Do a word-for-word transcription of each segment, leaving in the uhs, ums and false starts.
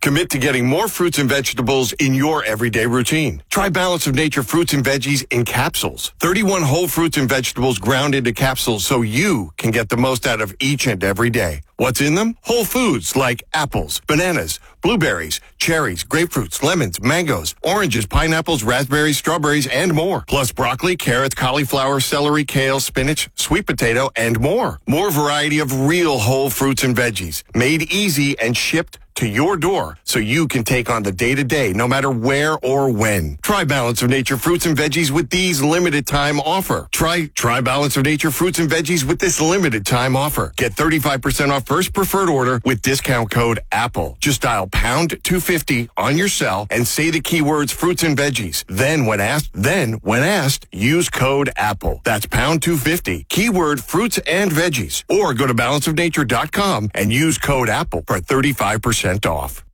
Commit to getting more fruits and vegetables in your everyday routine. Try Balance of Nature fruits and veggies in capsules. thirty-one whole fruits and vegetables ground into capsules so you can get the most out of each and every day. What's in them? Whole foods like apples, bananas, blueberries, cherries, grapefruits, lemons, mangoes, oranges, pineapples, raspberries, strawberries, and more. Plus broccoli, carrots, cauliflower, celery, kale, spinach, sweet potato, and more. More variety of real whole fruits and veggies. Made easy and shipped to your door so you can take on the day-to-day no matter where or when. Try Balance of Nature fruits and veggies with these limited time offer. Try Try Balance of Nature fruits and veggies with this limited time offer. Get thirty-five percent off first preferred order with discount code APPLE. Just dial pound two fifty on your cell and say the keywords fruits and veggies. Then when asked, then when asked, use code APPLE. That's pound two fifty, keyword fruits and veggies. Or go to balance of nature dot com and use code APPLE for thirty-five percent off.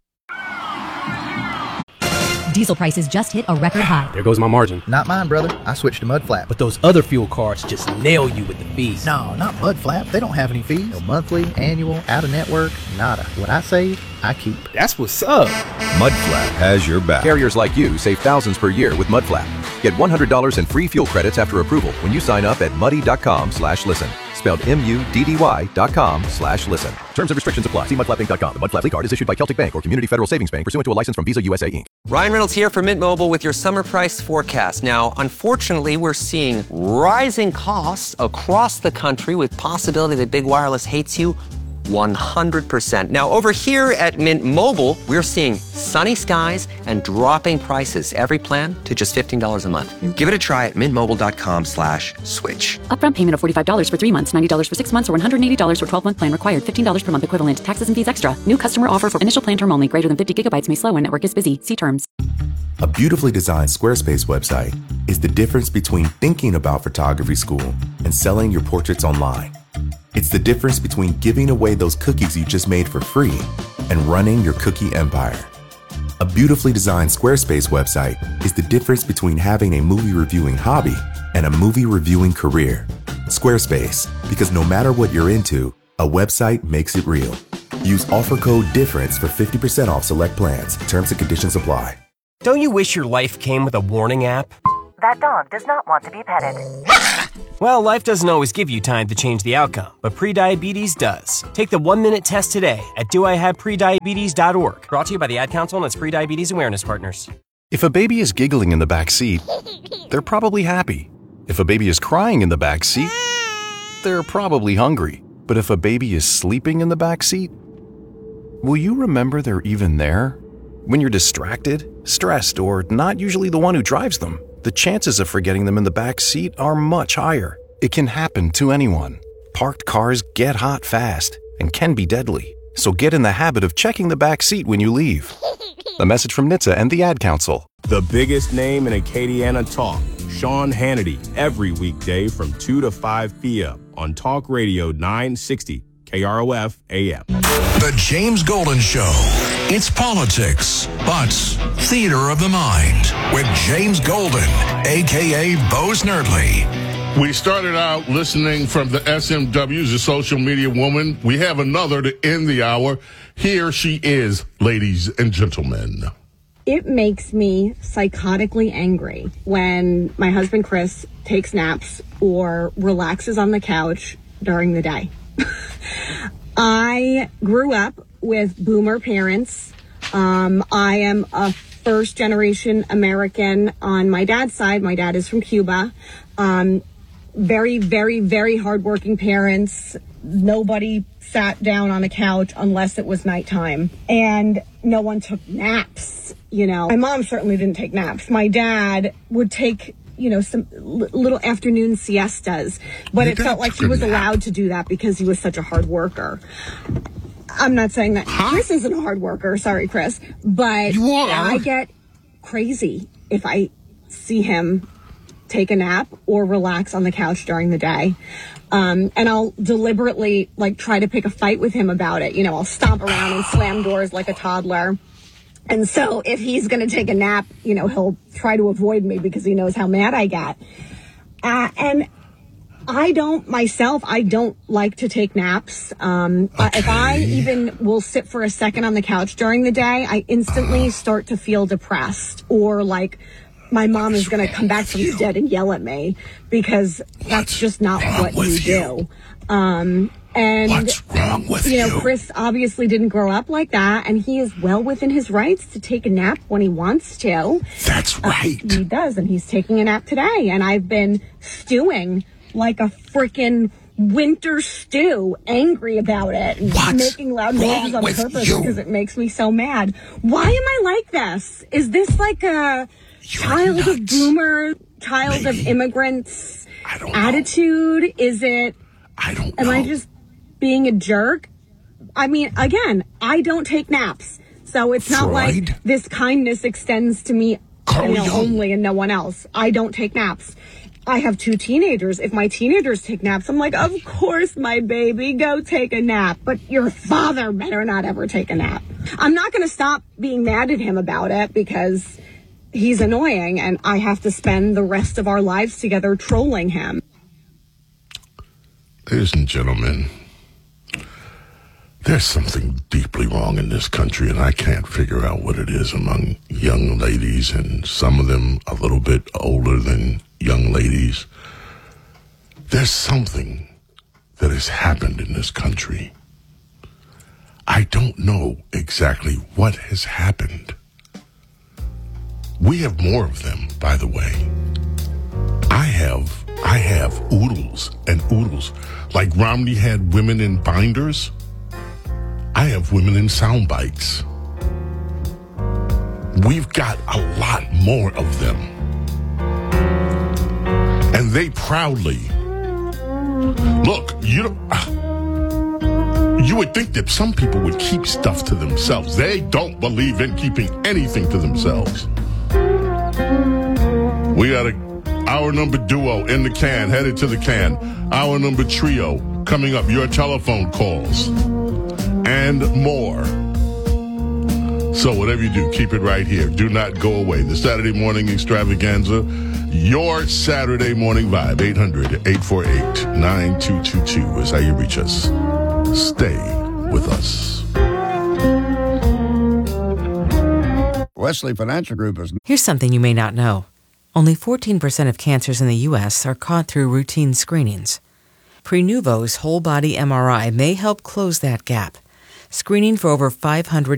Diesel prices just hit a record high. There goes my margin. Not mine, brother. I switched to Mudflap. But those other fuel cards just nail you with the fees. No, not Mudflap. They don't have any fees. No monthly, annual, out-of-network, nada. What I save, I keep. That's what's up. Mudflap has your back. Carriers like you save thousands per year with Mudflap. Get one hundred dollars in free fuel credits after approval when you sign up at muddy.com slash listen. Spelled M-U-D-D-Y dot com slash listen. Terms and restrictions apply. See mudflap inc dot com. The Mudflap Fleet Card is issued by Celtic Bank or Community Federal Savings Bank pursuant to a license from Visa U S A Incorporated. Ryan Reynolds here for Mint Mobile with your summer price forecast. Now, unfortunately, we're seeing rising costs across the country with possibility that big wireless hates you one hundred percent. Now, over here at Mint Mobile, we're seeing sunny skies and dropping prices. Every plan to just fifteen dollars a month. Give it a try at mintmobile.com slash switch. Upfront payment of forty-five dollars for three months, ninety dollars for six months, or one hundred eighty dollars for twelve-month plan required. fifteen dollars per month equivalent. Taxes and fees extra. New customer offer for initial plan term only. Greater than fifty gigabytes may slow when network is busy. See terms. A beautifully designed Squarespace website is the difference between thinking about photography school and selling your portraits online. It's the difference between giving away those cookies you just made for free and running your cookie empire. A beautifully designed Squarespace website is the difference between having a movie reviewing hobby and a movie reviewing career. Squarespace, because no matter what you're into, a website makes it real. Use offer code DIFFERENCE for fifty percent off select plans. Terms and conditions apply. Don't you wish your life came with a warning app? That dog does not want to be petted. Well, life doesn't always give you time to change the outcome, but prediabetes does. Take the one-minute test today at do I have prediabetes dot org. Brought to you by the Ad Council and its Prediabetes Awareness Partners. If a baby is giggling in the back seat, they're probably happy. If a baby is crying in the back seat, they're probably hungry. But if a baby is sleeping in the back seat, will you remember they're even there? When you're distracted, stressed, or not usually the one who drives them, the chances of forgetting them in the back seat are much higher. It can happen to anyone. Parked cars get hot fast and can be deadly. So get in the habit of checking the back seat when you leave. A message from N H T S A and the Ad Council. The biggest name in Acadiana talk, Sean Hannity, every weekday from two to five p.m. on Talk Radio nine sixty K R O F A M. The James Golden Show. It's politics, but theater of the mind with James Golden, a k a. Bo Snerdley. We started out listening from the S M Ws, a social media woman. We have another to end the hour. Here she is, ladies and gentlemen. It makes me psychotically angry when my husband Chris takes naps or relaxes on the couch during the day. I grew up with boomer parents. Um, I am a first generation American on my dad's side. My dad is from Cuba. Um, very, very, very hardworking parents. Nobody sat down on a couch unless it was nighttime, and no one took naps. You know, my mom certainly didn't take naps. My dad would take, you know, some l- little afternoon siestas, but it felt like he was allowed to do that because he was such a hard worker. I'm not saying that huh? Chris isn't a hard worker. Sorry, Chris. But I get crazy if I see him take a nap or relax on the couch during the day. Um, and I'll deliberately, like, try to pick a fight with him about it. You know, I'll stomp around and slam doors like a toddler. And so if he's going to take a nap, you know, he'll try to avoid me because he knows how mad I get. Uh, and I don't myself, I don't like to take naps. Um, okay. If I even will sit for a second on the couch during the day, I instantly uh, start to feel depressed, or like my mom is going to come back from the dead and yell at me, because that's What's just not what you, you do. Um, and, What's wrong with you? know, you? Chris obviously didn't grow up like that, and he is well within his rights to take a nap when he wants to. That's right. Uh, he does, and he's taking a nap today, and I've been stewing like a freaking winter stew, angry about it, and What's making loud noises on purpose you? because it makes me so mad. Why am I like this? Is this like a You're child nuts. of boomer, child Maybe. of immigrants attitude? Know. Is it? I don't am know. I just being a jerk? I mean, again, I don't take naps, so it's Freud? not like this kindness extends to me you know, only and no one else. I don't take naps. I have two teenagers. If my teenagers take naps, I'm like, of course, my baby, go take a nap. But your father better not ever take a nap. I'm not going to stop being mad at him about it, because he's annoying, and I have to spend the rest of our lives together trolling him. Ladies and gentlemen, there's something deeply wrong in this country, and I can't figure out what it is among young ladies, and some of them a little bit older than young ladies. There's something that has happened in this country. I don't know exactly what has happened. We have more of them, by the way. I have, I have oodles and oodles. Like Romney had women in binders, I have women in sound bites. We've got a lot more of them. And they proudly, look, you don't, uh, you would think that some people would keep stuff to themselves. They don't believe in keeping anything to themselves. We got a hour number duo in the can, headed to the can. Hour number trio coming up, your telephone calls, and more. So whatever you do, keep it right here. Do not go away. The Saturday morning extravaganza, your Saturday morning vibe. eight hundred, eight four eight, nine two two two is how you reach us. Stay with us. Wesley Financial Group is... Here's something you may not know. Only fourteen percent of cancers in the U S are caught through routine screenings. Prenuvo's whole body M R I may help close that gap. Screening for over five hundred